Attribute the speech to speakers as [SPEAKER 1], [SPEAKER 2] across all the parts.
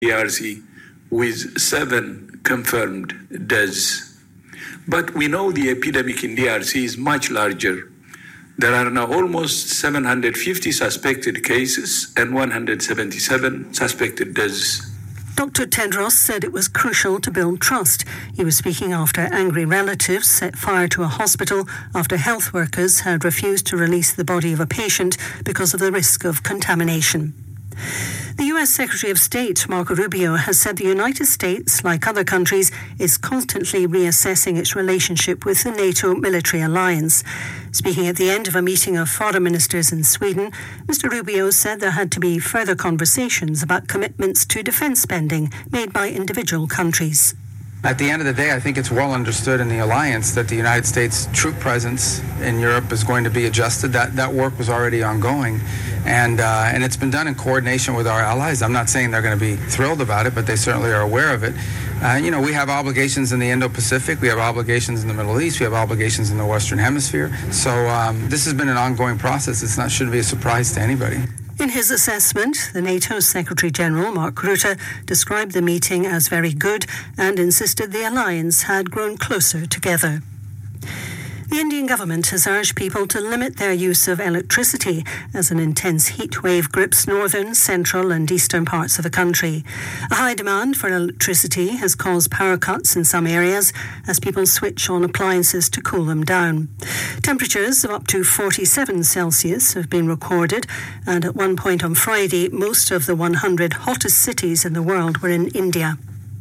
[SPEAKER 1] DRC with 7 confirmed deaths. But we know the epidemic in DRC is much larger. There are now almost 750 suspected cases and 177 suspected deaths.
[SPEAKER 2] Dr. Tedros said it was crucial to build trust. He was speaking after angry relatives set fire to a hospital after health workers had refused to release the body of a patient because of the risk of contamination. The U.S. Secretary of State, Marco Rubio, has said the United States, like other countries, is constantly reassessing its relationship with the NATO military alliance. Speaking at the end of a meeting of foreign ministers in Sweden, Mr. Rubio said there had to be further conversations about commitments to defence spending made by individual countries.
[SPEAKER 3] At the end of the day, I think it's well understood in the alliance that the United States troop presence in Europe is going to be adjusted. That work was already ongoing, and it's been done in coordination with our allies. I'm not saying they're going to be thrilled about it, but they certainly are aware of it. We have obligations in the Indo-Pacific, we have obligations in the Middle East, we have obligations in the Western Hemisphere. So this has been an ongoing process. Shouldn't be a surprise to anybody.
[SPEAKER 2] In his assessment, the NATO Secretary-General, Mark Rutte, described the meeting as very good and insisted the alliance had grown closer together. The Indian government has urged people to limit their use of electricity as an intense heat wave grips northern, central and eastern parts of the country. A high demand for electricity has caused power cuts in some areas as people switch on appliances to cool them down. Temperatures of up to 47 Celsius have been recorded, and at one point on Friday, most of the 100 hottest cities in the world were in India.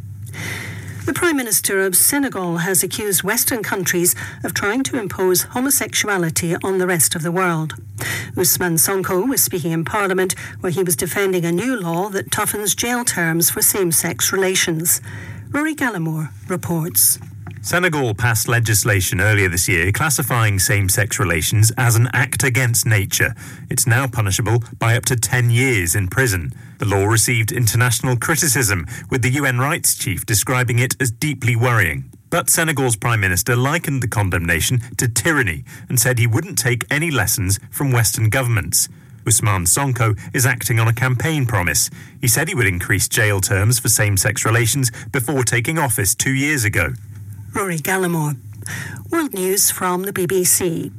[SPEAKER 2] The Prime Minister of Senegal has accused Western countries of trying to impose homosexuality on the rest of the world. Ousmane Sonko was speaking in Parliament where he was defending a new law that toughens jail terms for same-sex relations. Rory Gallimore reports.
[SPEAKER 4] Senegal passed legislation earlier this year classifying same-sex relations as an act against nature. It's now punishable by up to 10 years in prison. The law received international criticism, with the UN rights chief describing it as deeply worrying. But Senegal's Prime Minister likened the condemnation to tyranny and said he wouldn't take any lessons from Western governments. Ousmane Sonko is acting on a campaign promise. He said he would increase jail terms for same-sex relations before taking office 2 years ago.
[SPEAKER 2] Rory Gallimore. World News from the BBC.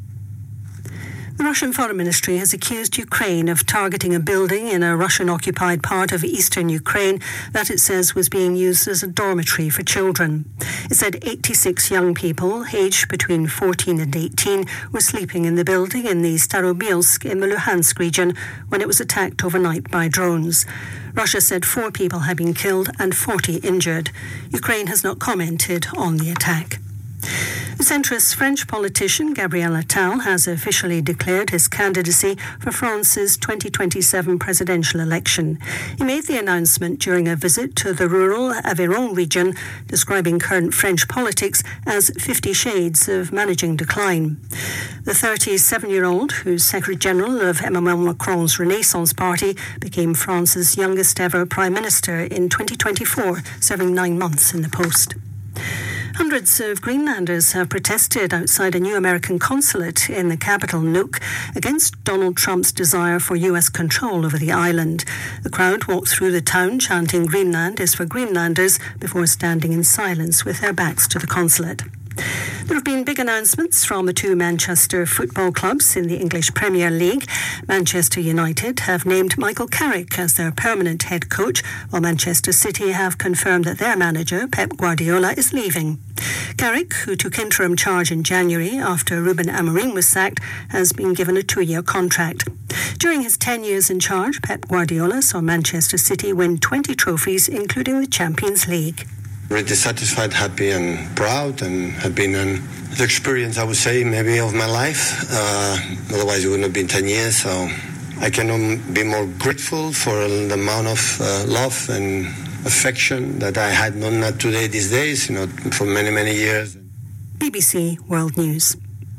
[SPEAKER 2] The Russian Foreign Ministry has accused Ukraine of targeting a building in a Russian-occupied part of eastern Ukraine that it says was being used as a dormitory for children. It said 86 young people, aged between 14 and 18, were sleeping in the building in the Starobilsk in the Luhansk region when it was attacked overnight by drones. Russia said 4 people had been killed and 40 injured. Ukraine has not commented on the attack. The centrist French politician Gabriel Attal has officially declared his candidacy for France's 2027 presidential election. He made the announcement during a visit to the rural Aveyron region, describing current French politics as 50 shades of managing decline. The 37-year-old, who's Secretary-General of Emmanuel Macron's Renaissance Party, became France's youngest ever Prime Minister in 2024, serving 9 months in the post. Hundreds of Greenlanders have protested outside a new American consulate in the capital, Nuuk, against Donald Trump's desire for U.S. control over the island. The crowd walked through the town chanting "Greenland is for Greenlanders" before standing in silence with their backs to the consulate. There have been big announcements from the 2 Manchester football clubs in the English Premier League. Manchester United have named Michael Carrick as their permanent head coach, while Manchester City have confirmed that their manager, Pep Guardiola, is leaving. Carrick, who took interim charge in January after Ruben Amorim was sacked, has been given a 2-year contract. During his 10 years in charge, Pep Guardiola saw Manchester City win 20 trophies, including the Champions League.
[SPEAKER 5] Really satisfied, happy and proud, and have been an experience, I would say, maybe of my life. Otherwise it wouldn't have been 10 years, so I cannot be more grateful for the amount of love and affection that I had not today these days, for many, many years.
[SPEAKER 2] BBC World News.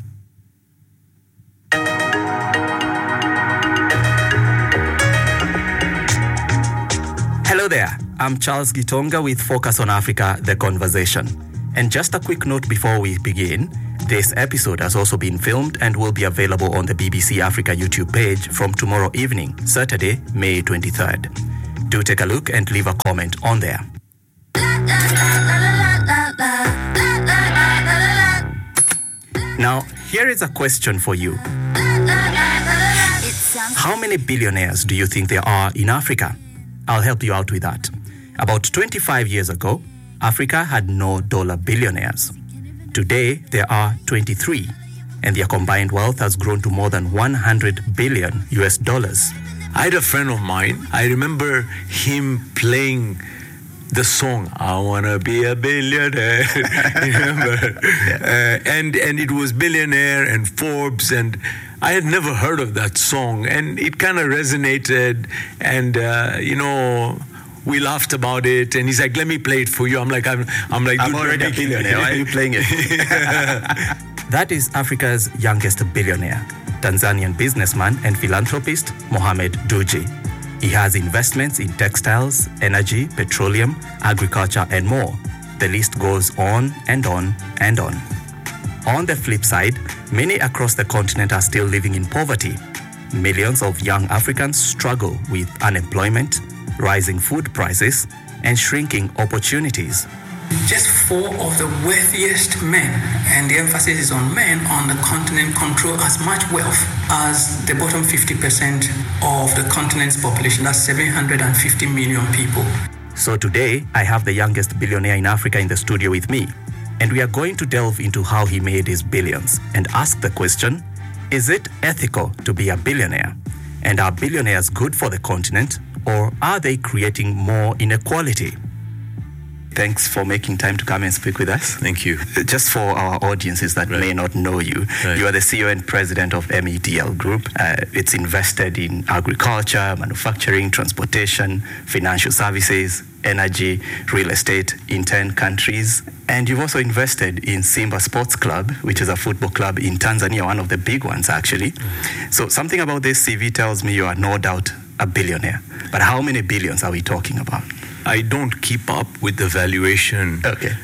[SPEAKER 6] Hello there, I'm Charles Gitonga with Focus on Africa, The Conversation. And just a quick note before we begin, this episode has also been filmed and will be available on the BBC Africa YouTube page from tomorrow evening, Saturday, May 23rd. Do take a look and leave a comment on there. Now, here is a question for you. How many billionaires do you think there are in Africa? I'll help you out with that. About 25 years ago, Africa had no dollar billionaires. Today, there are 23, and their combined wealth has grown to more than $100 billion.
[SPEAKER 7] I had a friend of mine. I remember him playing the song, I Wanna Be a Billionaire. Remember? Yeah. And it was Billionaire and Forbes, and I had never heard of that song, and it kind of resonated, and we laughed about it, and he's like, let me play it for you. I'm like, I'm
[SPEAKER 6] already a billionaire. Why are you playing it? That is Africa's youngest billionaire, Tanzanian businessman and philanthropist Mohamed Dewji. He has investments in textiles, energy, petroleum, agriculture, and more. The list goes on and on and on. On the flip side, many across the continent are still living in poverty. Millions of young Africans struggle with unemployment, rising food prices, and shrinking opportunities.
[SPEAKER 8] Just 4 of the wealthiest men, and the emphasis is on men, on the continent control as much wealth as the bottom 50% of the continent's population. That's 750 million people.
[SPEAKER 6] So today, I have the youngest billionaire in Africa in the studio with me, and we are going to delve into how he made his billions and ask the question, is it ethical to be a billionaire? And are billionaires good for the continent, or are they creating more inequality? Thanks for making time to come and speak with us.
[SPEAKER 7] Thank you.
[SPEAKER 6] Just for our audiences that may not know you, you are the CEO and president of MEDL Group. It's invested in agriculture, manufacturing, transportation, financial services, energy, real estate in 10 countries. And you've also invested in Simba Sports Club, which is a football club in Tanzania, one of the big ones actually. So something about this CV tells me you are no doubt a billionaire. But how many billions are we talking about?
[SPEAKER 7] I don't keep up with the valuation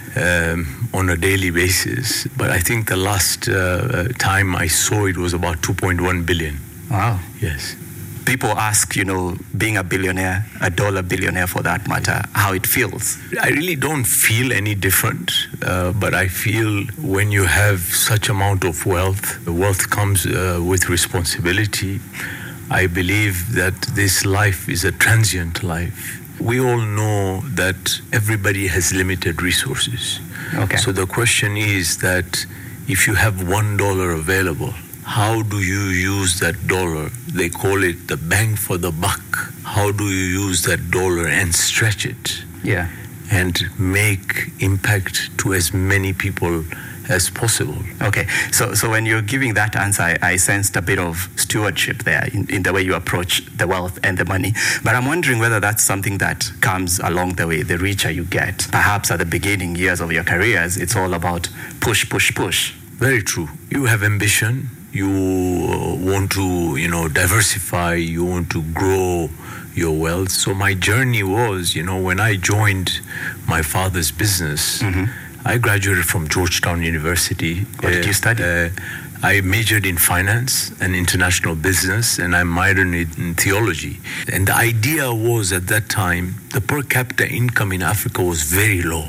[SPEAKER 7] on a daily basis, but I think the last time I saw it was about 2.1 billion.
[SPEAKER 6] Wow.
[SPEAKER 7] Yes.
[SPEAKER 6] People ask, being a billionaire, a dollar billionaire for that matter, how it feels.
[SPEAKER 7] I really don't feel any different, but I feel when you have such amount of wealth, the wealth comes with responsibility. I believe that this life is a transient life. We all know that everybody has limited resources.
[SPEAKER 6] Okay.
[SPEAKER 7] So the question is that if you have $1 available, how do you use that dollar? They call it the bang for the buck. How do you use that dollar and stretch it?
[SPEAKER 6] Yeah.
[SPEAKER 7] And make impact to as many people as possible.
[SPEAKER 6] Okay, so when you're giving that answer, I sensed a bit of stewardship there in the way you approach the wealth and the money. But I'm wondering whether that's something that comes along the way, the richer you get. Perhaps at the beginning years of your careers, it's all about push, push, push.
[SPEAKER 7] Very true. You have ambition. You want to, diversify. You want to grow your wealth. So my journey was, when I joined my father's business, I graduated from Georgetown University.
[SPEAKER 6] What did you study?
[SPEAKER 7] I majored in finance and international business, and I minored in theology. And the idea was at that time, the per capita income in Africa was very low.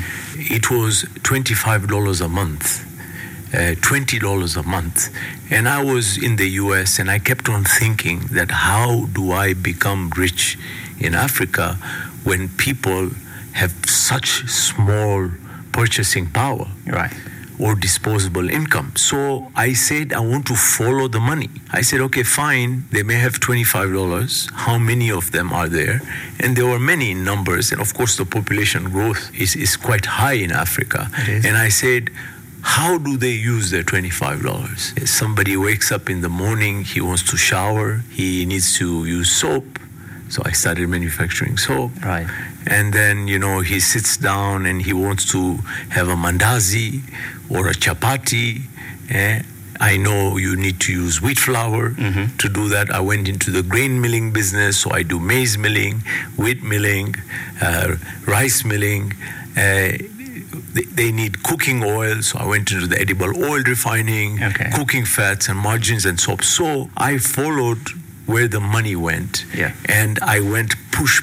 [SPEAKER 7] It was $25 a month, $20 a month. And I was in the US, and I kept on thinking that how do I become rich in Africa when people have such small purchasing power,
[SPEAKER 6] right,
[SPEAKER 7] or disposable income. So I said, I want to follow the money. I said, okay, fine, they may have $25. How many of them are there? And there were many in numbers. And of course, the population growth is quite high in Africa. And I said, how do they use their $25? Somebody wakes up in the morning, he wants to shower, he needs to use soap. So I started manufacturing soap.
[SPEAKER 6] Right.
[SPEAKER 7] And then, he sits down and he wants to have a mandazi or a chapati. I know you need to use wheat flour to do that. I went into the grain milling business, so I do maize milling, wheat milling, rice milling. They need cooking oil, so I went into the edible oil refining, cooking fats and margarines and soap. So I followed where the money went.
[SPEAKER 6] Yeah.
[SPEAKER 7] And I went push,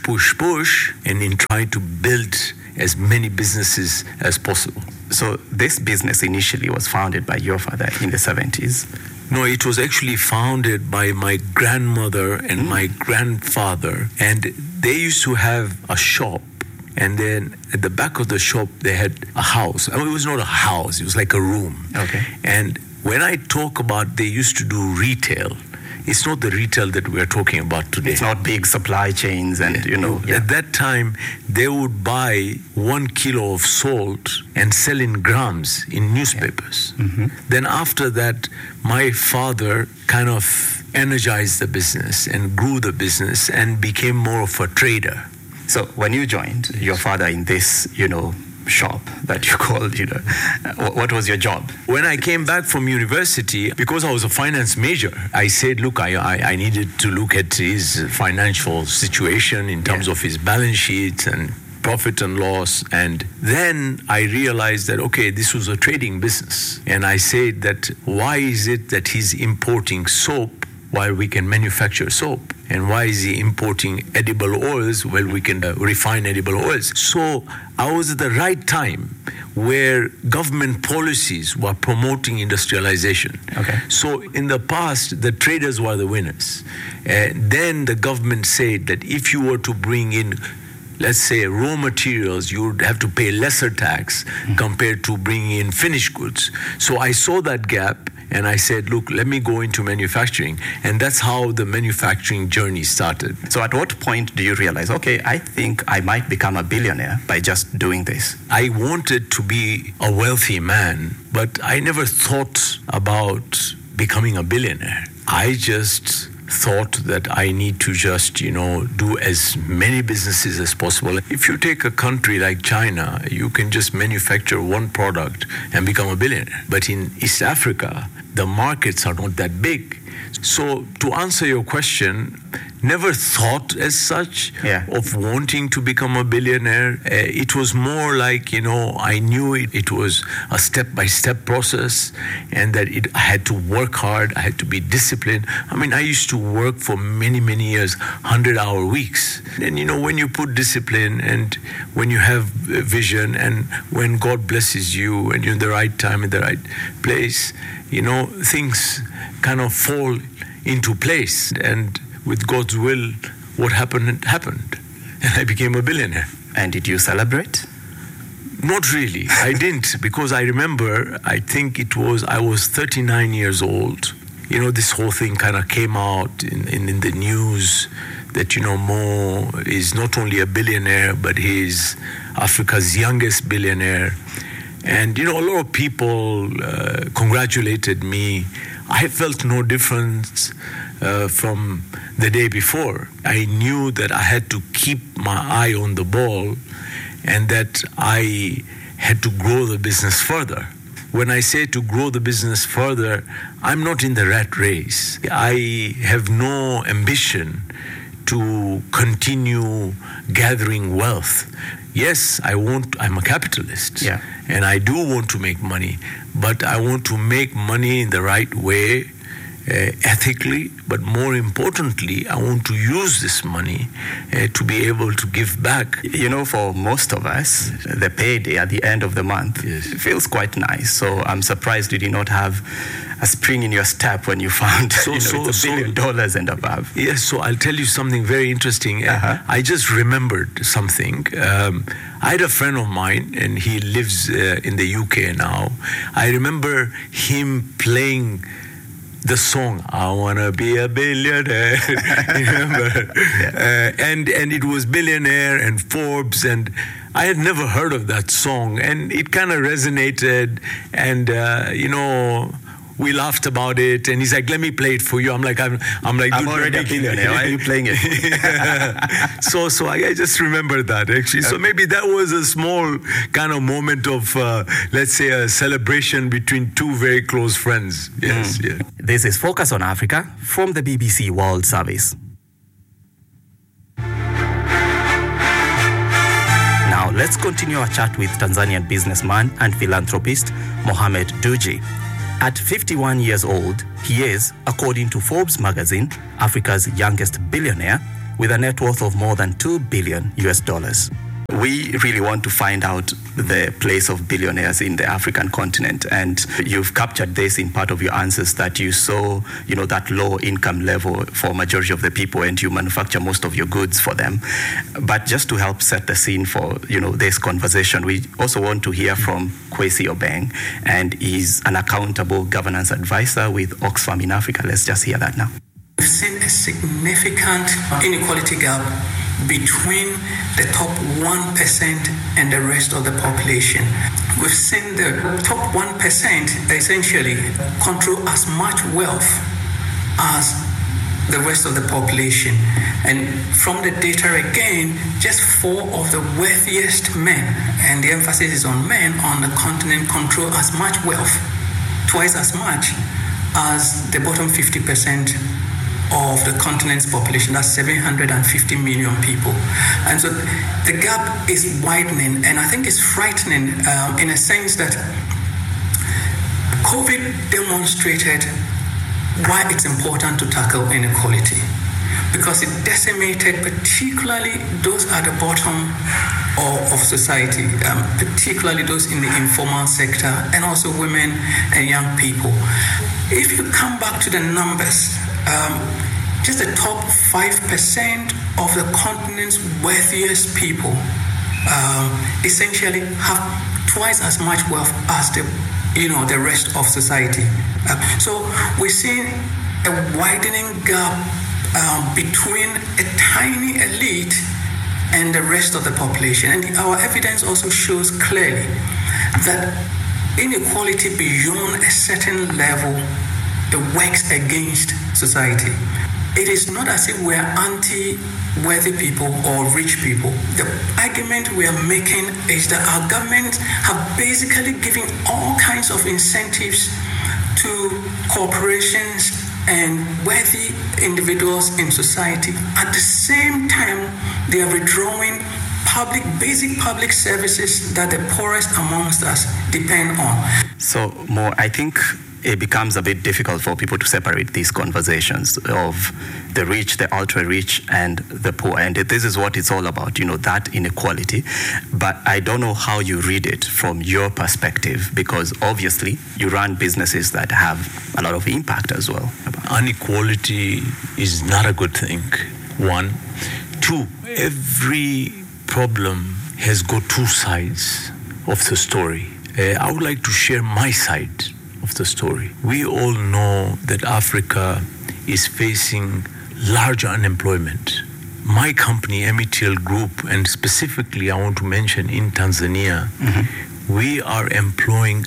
[SPEAKER 7] and in trying to build as many businesses as possible.
[SPEAKER 6] So this business initially was founded by your father in the 70s?
[SPEAKER 7] No, it was actually founded by my grandmother and my grandfather. And they used to have a shop. And then at the back of the shop, they had a house. I mean, it was not a house. It was like a room.
[SPEAKER 6] Okay.
[SPEAKER 7] And when I talk about they used to do retail, it's not the retail that we're talking about today.
[SPEAKER 6] It's not big supply chains and,
[SPEAKER 7] At that time, they would buy 1 kilo of salt and sell in grams in newspapers.
[SPEAKER 6] Yeah. Mm-hmm.
[SPEAKER 7] Then after that, my father kind of energized the business and grew the business and became more of a trader.
[SPEAKER 6] So when you joined your father in this, shop that you called, what was your job?
[SPEAKER 7] When I came back from university, because I was a finance major, I said, look, I needed to look at his financial situation in terms of his balance sheets and profit and loss. And then I realized that, okay, this was a trading business. And I said that, why is it that he's importing soap while we can manufacture soap? And why is he importing edible oils while we can refine edible oils? So I was at the right time where government policies were promoting industrialization.
[SPEAKER 6] Okay.
[SPEAKER 7] So in the past, the traders were the winners. Then the government said that if you were to bring in, let's say, raw materials, you would have to pay lesser tax compared to bringing in finished goods. So I saw that gap. And I said, look, let me go into manufacturing. And that's how the manufacturing journey started.
[SPEAKER 6] So at what point do you realize, okay, I think I might become a billionaire by just doing this?
[SPEAKER 7] I wanted to be a wealthy man, but I never thought about becoming a billionaire. I just thought that I need to just, do as many businesses as possible. If you take a country like China, you can just manufacture one product and become a billionaire. But in East Africa, the markets are not that big. So to answer your question, never thought as such of wanting to become a billionaire. It was more like, I knew it was a step-by-step process and that I had to work hard, I had to be disciplined. I mean, I used to work for many, many years, 100-hour weeks. And, when you put discipline and when you have vision and when God blesses you and you're in the right time, in the right place, things kind of fall into place. And with God's will, what happened. And I became a billionaire.
[SPEAKER 6] And did you celebrate?
[SPEAKER 7] Not really. I didn't, because I remember, I was 39 years old. This whole thing kind of came out in the news that, Mo is not only a billionaire, but he's Africa's youngest billionaire. And, a lot of people congratulated me. I felt no difference from the day before. I knew that I had to keep my eye on the ball and that I had to grow the business further. When I say to grow the business further, I'm not in the rat race. I have no ambition to continue gathering wealth. Yes, I'm a capitalist.
[SPEAKER 6] Yeah.
[SPEAKER 7] And I do want to make money, but I want to make money in the right way, ethically, but more importantly, I want to use this money to be able to give back.
[SPEAKER 6] For most of us, the payday at the end of the month feels quite nice. So I'm surprised you did not have a spring in your step when you found it's $1 billion and above.
[SPEAKER 7] Yes, so I'll tell you something very interesting. I just remembered something. I had a friend of mine, and he lives in the UK now. I remember him playing the song, I Wanna Be a Billionaire, remember? And it was Billionaire and Forbes, and I had never heard of that song, and it kind of resonated, and, we laughed about it, and he's like, let me play it for you. I'm like, I'm
[SPEAKER 6] already a billionaire. Why are you playing it?
[SPEAKER 7] So I just remember that, actually. So maybe that was a small kind of moment of, let's say, a celebration between two very close friends. Yes, yeah.
[SPEAKER 6] This is Focus on Africa from the BBC World Service. Now, let's continue our chat with Tanzanian businessman and philanthropist Mohamed Dewji. At 51 years old, he is, according to Forbes magazine, Africa's youngest billionaire with a net worth of more than $2 billion. We really want to find out the place of billionaires in the African continent, and you've captured this in part of your answers, that you saw, that low income level for majority of the people, and you manufacture most of your goods for them. But just to help set the scene for, this conversation, we also want to hear from Kwesi Obeng, and he's an accountable governance advisor with Oxfam in Africa. Let's just hear that now.
[SPEAKER 8] We've seen a significant inequality gap between the top 1% and the rest of the population. We've seen the top 1% essentially control as much wealth as the rest of the population. And from the data again, just 4 of the wealthiest men, and the emphasis is on men, on the continent control as much wealth, twice as much as the bottom 50% of the continent's population. That's 750 million people. And so the gap is widening, and I think it's frightening in a sense that COVID demonstrated why it's important to tackle inequality, because it decimated particularly those at the bottom of society, particularly those in the informal sector, and also women and young people. If you come back to the numbers, just the top 5% of the continent's wealthiest people essentially have twice as much wealth as the rest of society. So we're seeing a widening gap between a tiny elite and the rest of the population. And our evidence also shows clearly that inequality beyond a certain level, it works against society. It is not as if we're anti-wealthy people or rich people. The argument we are making is that our governments have basically given all kinds of incentives to corporations and wealthy individuals in society. At the same time, they are withdrawing basic public services that the poorest amongst us depend on.
[SPEAKER 6] So, Mo, I think it becomes a bit difficult for people to separate these conversations of the rich, the ultra-rich, and the poor. And this is what it's all about, that inequality. But I don't know how you read it from your perspective, because obviously you run businesses that have a lot of impact as well.
[SPEAKER 7] Inequality is not a good thing, 1. 2, every problem has got 2 sides of the story. I would like to share my side of the story. We all know that Africa is facing large unemployment. My company, METL Group, and specifically I want to mention in Tanzania, we are employing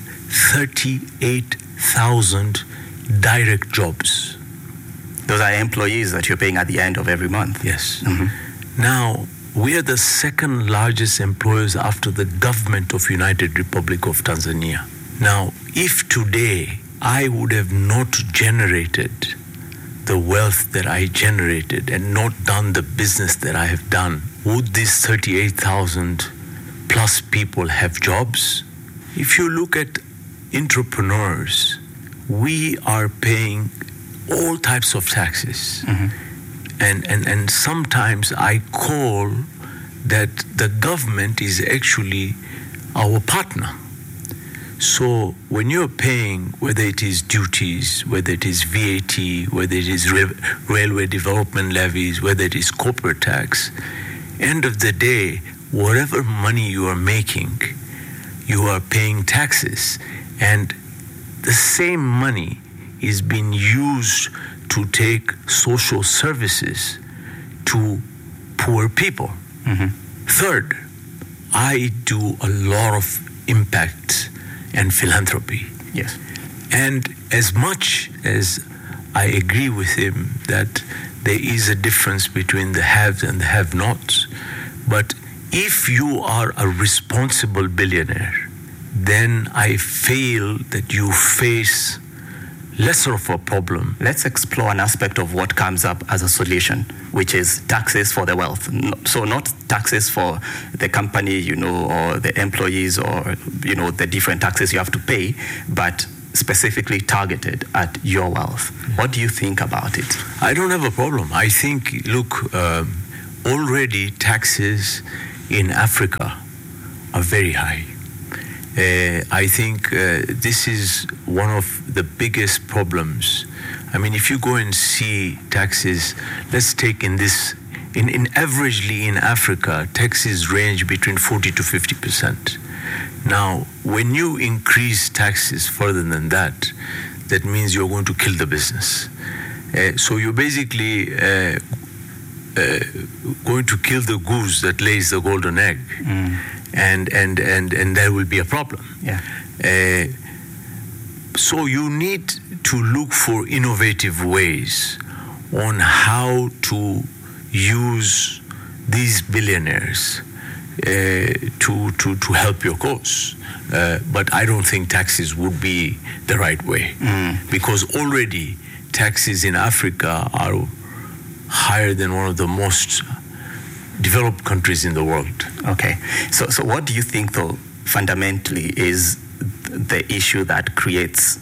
[SPEAKER 7] 38,000 direct jobs.
[SPEAKER 6] Those are employees that you're paying at the end of every month?
[SPEAKER 7] Yes. Now, we are the second largest employers after the government of United Republic of Tanzania. Now, if today I would have not generated the wealth that I generated and not done the business that I have done, would these 38,000 plus people have jobs? If you look at entrepreneurs, we are paying all types of taxes. And sometimes I call that the government is actually our partner. So when you're paying, whether it is duties, whether it is VAT, whether it is railway development levies, whether it is corporate tax, end of the day, whatever money you are making, you are paying taxes. And the same money is being used to take social services to poor people. Third, I do a lot of impact and philanthropy.
[SPEAKER 6] Yes.
[SPEAKER 7] And as much as I agree with him that there is a difference between the haves and the have-nots, but if you are a responsible billionaire, then I feel that you face lesser of a problem.
[SPEAKER 6] Let's explore an aspect of what comes up as a solution, which is taxes for the wealth. So not taxes for the company, or the employees, or, the different taxes you have to pay, but specifically targeted at your wealth. What do you think about it?
[SPEAKER 7] I don't have a problem. I think, look, already taxes in Africa are very high. I think this is one of the biggest problems. I mean, if you go and see taxes, let's take in averagely in Africa, taxes range between 40 to 50%. Now, when you increase taxes further than that, that means you're going to kill the business. So you're basically going to kill the goose that lays the golden egg, and there will be a problem.
[SPEAKER 6] Yeah.
[SPEAKER 7] So you need to look for innovative ways on how to use these billionaires to help your cause. But I don't think taxes would be the right way, because already taxes in Africa are higher than one of the most developed countries in the world.
[SPEAKER 6] Okay. So what do you think, though, fundamentally is the issue that creates,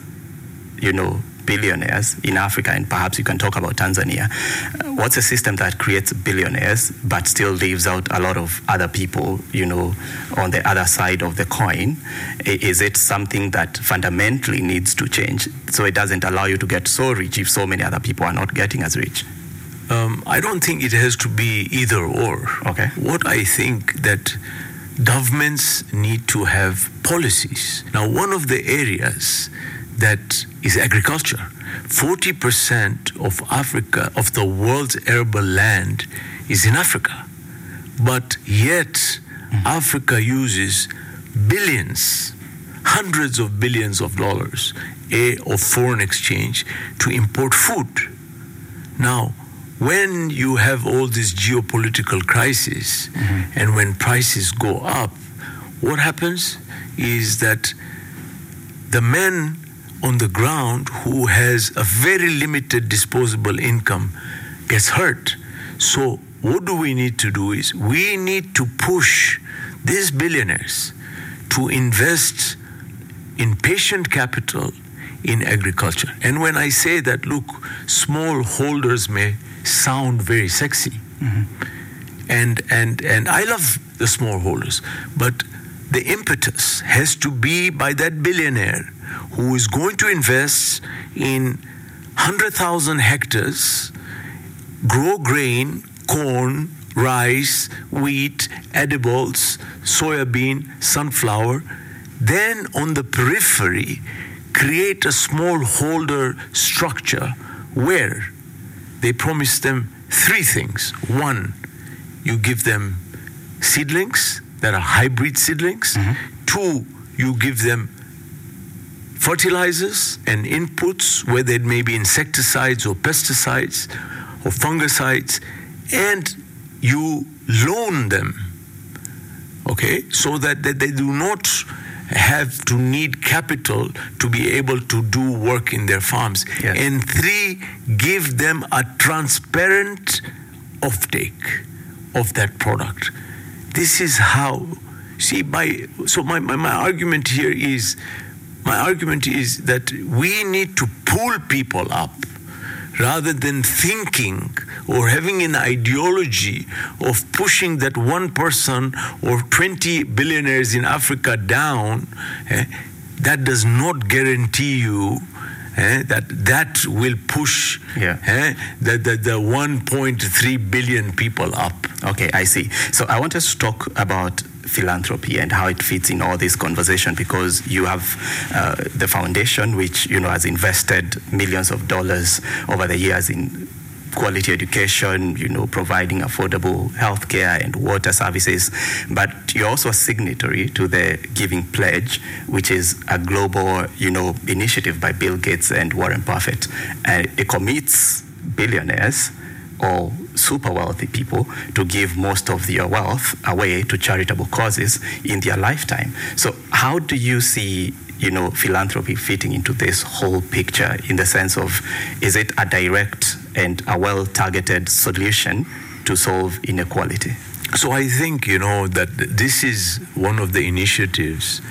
[SPEAKER 6] billionaires in Africa, and perhaps you can talk about Tanzania? What's a system that creates billionaires but still leaves out a lot of other people, on the other side of the coin? Is it something that fundamentally needs to change so it doesn't allow you to get so rich if so many other people are not getting as rich?
[SPEAKER 7] I don't think it has to be either or.
[SPEAKER 6] Okay.
[SPEAKER 7] What I think that governments need to have policies. Now, one of the areas that is agriculture. 40% of Africa, of the world's arable land, is in Africa. But yet, Africa uses billions, hundreds of billions of dollars of foreign exchange to import food. Now, when you have all this geopolitical crisis, and when prices go up, what happens is that the man on the ground who has a very limited disposable income gets hurt. So what do we need to do is we need to push these billionaires to invest in patient capital in agriculture. And when I say that, look, small holders may sound very sexy. And I love the small holders, but the impetus has to be by that billionaire who is going to invest in 100,000 hectares, grow grain, corn, rice, wheat, edibles, soybean, sunflower, then on the periphery, create a smallholder structure where they promise them three things. One, you give them seedlings that are hybrid seedlings. Two, you give them fertilizers and inputs, whether it may be insecticides or pesticides or fungicides, and you loan them, okay, so that they do not have to need capital to be able to do work in their farms.
[SPEAKER 6] Yes.
[SPEAKER 7] And three, give them a transparent offtake of that product. This is how, my argument here is, that we need to pull people up rather than thinking or having an ideology of pushing that one person or 20 billionaires in Africa down. That does not guarantee you that will push the 1.3 billion people up.
[SPEAKER 6] Okay, I see. So I want us to talk about philanthropy and how it fits in all this conversation, because you have the foundation which has invested millions of dollars over the years in quality education, providing affordable healthcare and water services. But you're also a signatory to the Giving Pledge, which is a global, initiative by Bill Gates and Warren Buffett. And it commits billionaires or super wealthy people to give most of their wealth away to charitable causes in their lifetime. So how do you see philanthropy fitting into this whole picture, in the sense of, is it a direct and a well-targeted solution to solve inequality?
[SPEAKER 7] So I think, that this is one of the initiatives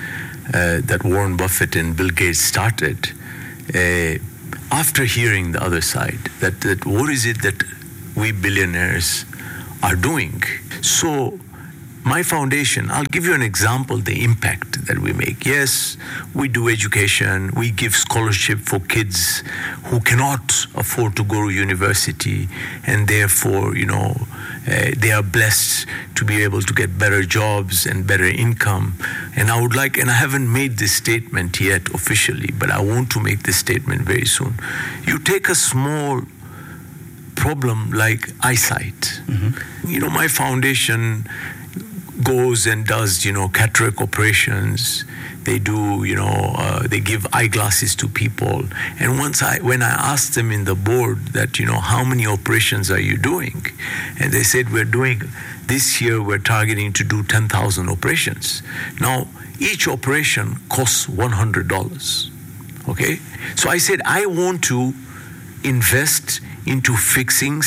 [SPEAKER 7] that Warren Buffett and Bill Gates started, after hearing the other side, that what is it that we billionaires are doing? So my foundation, I'll give you an example, the impact that we make. Yes, we do education, we give scholarship for kids who cannot afford to go to university, and therefore, they are blessed to be able to get better jobs and better income. And I haven't made this statement yet officially, but I want to make this statement very soon. You take a small problem like eyesight. Mm-hmm. My foundation goes and does, cataract operations. They do, they give eyeglasses to people. And when I asked them in the board that, how many operations are you doing? And they said, this year we're targeting to do 10,000 operations. Now, each operation costs $100, okay? So I said, I want to invest into fixing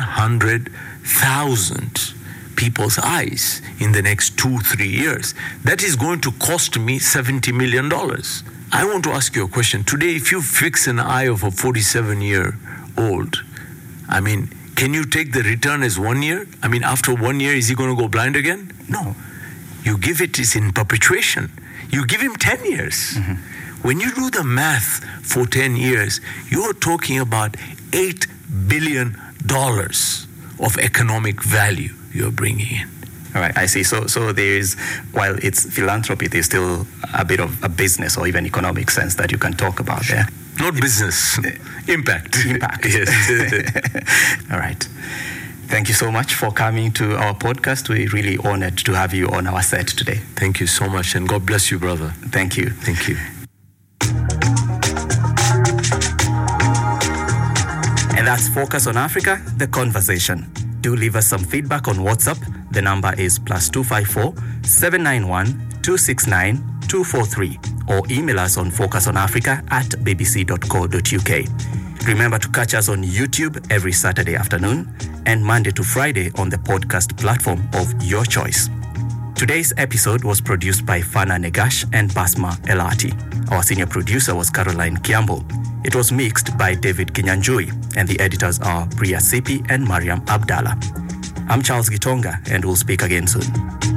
[SPEAKER 7] 700,000 people's eyes in the next 2-3 years. That is going to cost me $70 million. I want to ask you a question. Today, if you fix an eye of a 47-year-old, can you take the return as 1 year? After 1 year, is he going to go blind again? No. You give it's in perpetuation. You give him 10 years. Mm-hmm. When you do the math for 10 years, you're talking about $8 billion of economic value you're bringing in.
[SPEAKER 6] All right, I see. So there is, while it's philanthropy, there's still a bit of a business or even economic sense that you can talk about there.
[SPEAKER 7] Not business, impact.
[SPEAKER 6] Impact.
[SPEAKER 7] Yes.
[SPEAKER 6] All right. Thank you so much for coming to our podcast. We're really honored to have you on our set today.
[SPEAKER 7] Thank you so much, and God bless you, brother.
[SPEAKER 6] Thank you.
[SPEAKER 7] Thank you.
[SPEAKER 6] And that's Focus on Africa, the conversation. Do leave us some feedback on WhatsApp. The number is +254 791 269 243, or email us on focusonafrica@bbc.co.uk. Remember to catch us on YouTube every Saturday afternoon and Monday to Friday on the podcast platform of your choice. Today's episode was produced by Fana Negash and Basma Elati. Our senior producer was Caroline Kiambo. It was mixed by David Kinyanjui, and the editors are Priya Sipi and Mariam Abdallah. I'm Charles Gitonga, and we'll speak again soon.